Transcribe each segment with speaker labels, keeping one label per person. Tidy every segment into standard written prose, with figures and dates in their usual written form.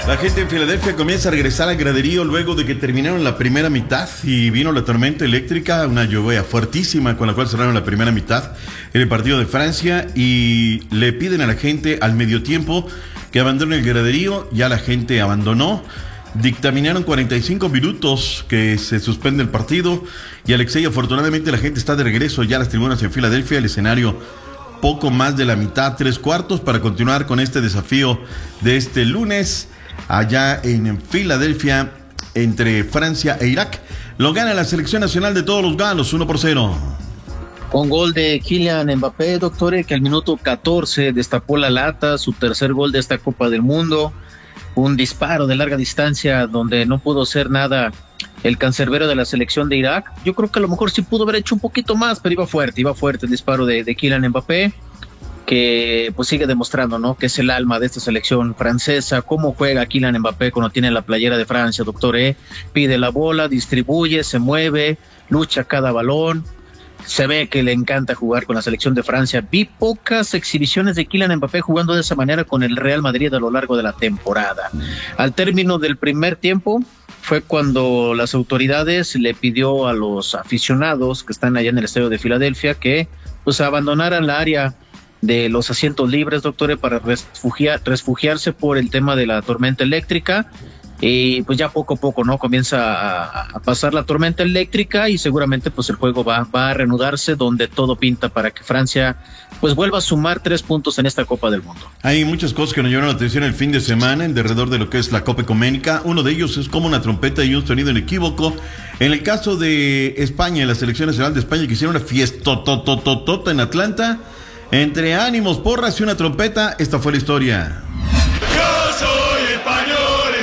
Speaker 1: La gente en Filadelfia comienza a regresar al graderío luego de que terminaron la primera mitad y vino la tormenta eléctrica, una lluvia fuertísima con la cual cerraron la primera mitad en el partido de Francia, y le piden a la gente al medio tiempo que abandone el graderío. Ya la gente abandonó. Dictaminaron 45 minutos que se suspende el partido, y Alexei, afortunadamente la gente está de regreso ya a las tribunas en Filadelfia, el escenario poco más de la mitad, 3/4 para continuar con este desafío de este lunes allá en Filadelfia entre Francia e Irak. Lo gana la selección nacional de todos los galos, 1-0.
Speaker 2: Con gol de Kylian Mbappé, doctor, que al minuto 14 destapó la lata, su tercer gol de esta Copa del Mundo. Un disparo de larga distancia donde no pudo hacer nada el cancerbero de la selección de Irak. Yo creo que a lo mejor sí pudo haber hecho un poquito más, pero iba fuerte el disparo de Kylian Mbappé, que pues sigue demostrando, ¿no?, que es el alma de esta selección francesa. Cómo juega Kylian Mbappé cuando tiene la playera de Francia, doctor, pide la bola, distribuye, se mueve, lucha cada balón. Se ve que le encanta jugar con la selección de Francia. Vi pocas exhibiciones de Kylian Mbappé jugando de esa manera con el Real Madrid a lo largo de la temporada. Al término del primer tiempo fue cuando las autoridades le pidió a los aficionados que están allá en el estadio de Filadelfia que pues abandonaran la área de los asientos libres, doctores, para refugiarse por el tema de la tormenta eléctrica. Y pues ya poco a poco, ¿no?, comienza a pasar la tormenta eléctrica, y seguramente pues el juego va a reanudarse, donde todo pinta para que Francia pues vuelva a sumar 3 puntos en esta Copa del Mundo.
Speaker 1: Hay muchas cosas que nos llamaron la atención el fin de semana alrededor de lo que es la Copa Ecuménica. Uno de ellos es como una trompeta y un sonido inequívoco. En el caso de España, la selección nacional de España, que hicieron una fiesta totototota en Atlanta, entre ánimos, porras y una trompeta. Esta fue la historia.
Speaker 3: Yo soy español.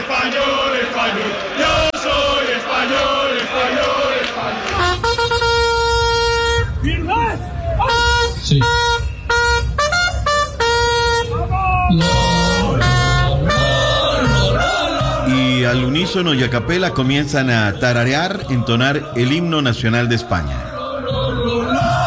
Speaker 3: Yo soy español.
Speaker 4: Sí.
Speaker 1: Y al unísono y a capela comienzan a tararear, entonar el himno nacional de España.